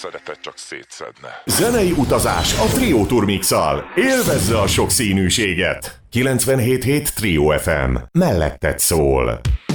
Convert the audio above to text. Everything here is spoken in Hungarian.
szerepet csak szétszedne. Zenei utazás a Trio Turmix-szal. Élvezze a sokszínűséget! 97.7 Trio FM. Melletted szól.